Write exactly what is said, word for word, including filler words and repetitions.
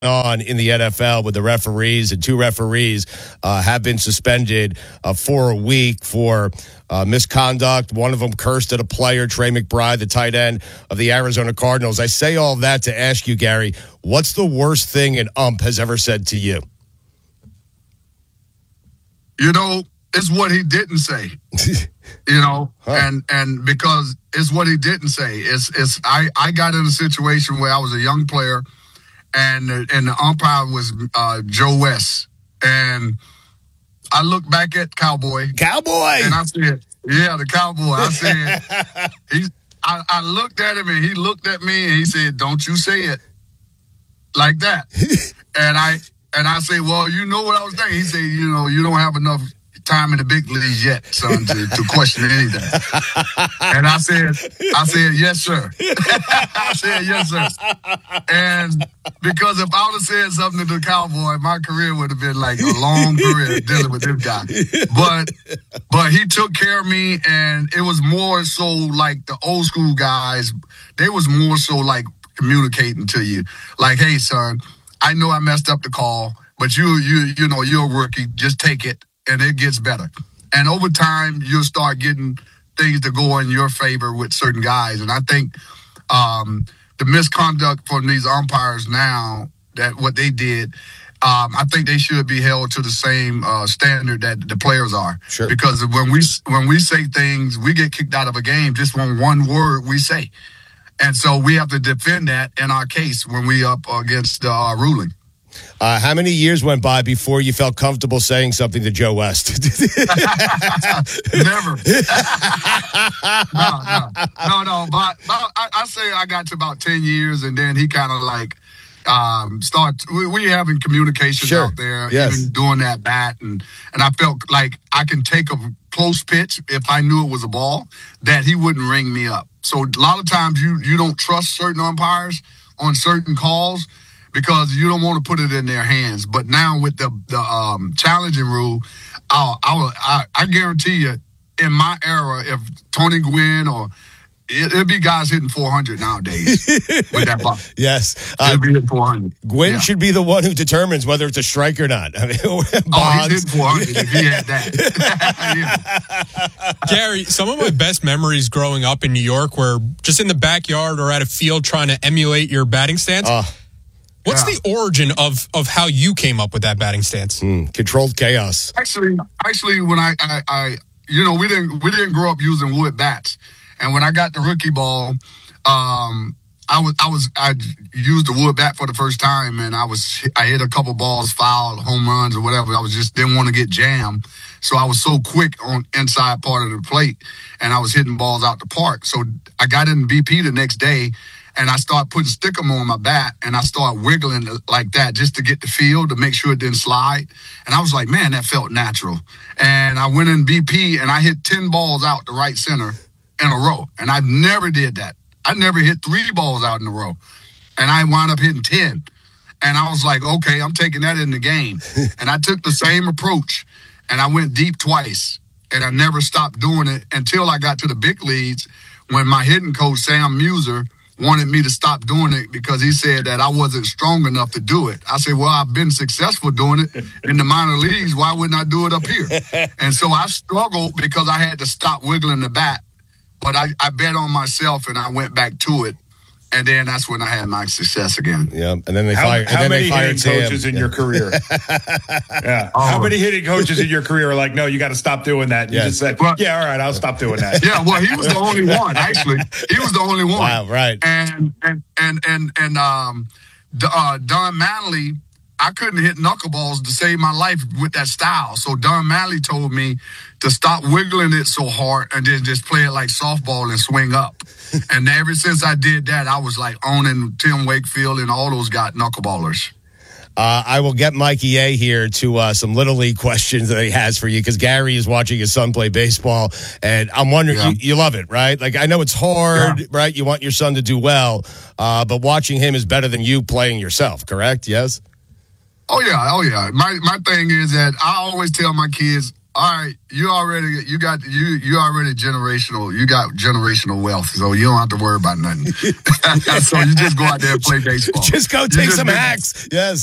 on in the N F L with the referees, and two referees uh, have been suspended uh, for a week for uh, misconduct. One of them cursed at a player, Trey McBride, the tight end of the Arizona Cardinals. I say all that to ask you, Gary, what's the worst thing an ump has ever said to you? You know, it's what he didn't say. You know, huh. and and because it's what he didn't say. It's it's I, I got in a situation where I was a young player, and and the umpire was uh, Joe West, and I looked back at Cowboy, Cowboy, and I said, "Yeah, the Cowboy." I said, "He's." I, I looked at him, and he looked at me, and he said, "Don't you say it like that." and I and I said, "Well, you know what I was thinking." He said, "You know, you don't have enough time in the big leagues yet, son, to, to question anything." And I said, I said, "Yes, sir." I said, "Yes, sir." And because if I would have said something to the Cowboy, my career would have been like a long career dealing with this guy. But but he took care of me, and it was more so like the old school guys. They was more so like communicating to you, like, "Hey, son, I know I messed up the call, but you you you know you're a rookie. Just take it, and it gets better." And over time, you'll start getting things to go in your favor with certain guys. And I think um, the misconduct from these umpires now, that what they did, um, I think they should be held to the same uh, standard that the players are. Sure. Because when we when we say things, we get kicked out of a game just from one word we say. And so we have to defend that in our case when we up against the uh, ruling. Uh, how many years went by before you felt comfortable saying something to Joe West? Never. no, no, no, no. But, but I, I say I got to about ten years, and then he kind of like um, start. We, we having communications sure. out there, yes. even doing that bat, and and I felt like I can take a close pitch if I knew it was a ball, that he wouldn't ring me up. So a lot of times you you don't trust certain umpires on certain calls, because you don't want to put it in their hands. But now with the the um, challenging rule, I'll, I'll, I I guarantee you, in my era, if Tony Gwynn or it, it'd be guys hitting four hundred nowadays with that ball. Yes, uh, it'd be hitting four hundred. Gwynn yeah. should be the one who determines whether it's a strike or not. I mean, oh, he's hitting four hundred if he had that. yeah. Gary, some of my best memories growing up in New York were just in the backyard or at a field trying to emulate your batting stance. Uh, What's yeah. the origin of of how you came up with that batting stance? Mm, controlled chaos. Actually, actually, when I, I, I, you know, we didn't we didn't grow up using wood bats, and when I got the rookie ball, um, I was I was I used the wood bat for the first time, and I was I hit a couple balls, fouled, home runs or whatever. I was just didn't want to get jammed, so I was so quick on inside part of the plate, and I was hitting balls out the park. So I got in B P the next day. And I start putting stickum on my bat, and I start wiggling like that just to get the feel, to make sure it didn't slide. And I was like, man, that felt natural. And I went in B P, and I hit ten balls out the right center in a row. And I never did that. I never hit three balls out in a row. And I wound up hitting ten. And I was like, okay, I'm taking that in the game. And I took the same approach, and I went deep twice. And I never stopped doing it until I got to the big leagues, when my hitting coach, Sam Muser, wanted me to stop doing it because he said that I wasn't strong enough to do it. I said, well, I've been successful doing it in the minor leagues. Why wouldn't I do it up here? And so I struggled because I had to stop wiggling the bat. But I, I bet on myself, and I went back to it. And then that's when I had my success again. Yeah, and then they how, fired. How and then many they fired hitting coaches Sam. in yeah. your career? yeah. Oh. How many hitting coaches in your career are like, no, you got to stop doing that? And yes. You just said, well, yeah, all right, I'll stop doing that. Yeah, well, he was the only one. Actually, he was the only one. Wow, right? And and and and and um, uh, Don Manley, I couldn't hit knuckleballs to save my life with that style. So Don Manley told me to stop wiggling it so hard and then just play it like softball and swing up. And ever since I did that, I was like owning Tim Wakefield and all those got knuckleballers. Uh, I will get Mikey A here to uh, some Little League questions that he has for you, because Gary is watching his son play baseball, and I'm wondering, yeah. you, you love it, right? Like, I know it's hard, yeah. right? You want your son to do well, uh, but watching him is better than you playing yourself, correct? Yes? Oh, yeah. Oh, yeah. My, my thing is that I always tell my kids, all right, you already you got you you already generational. You got generational wealth, so you don't have to worry about nothing. So you just go out there and play baseball. Just go You take just some make- hacks. Yes.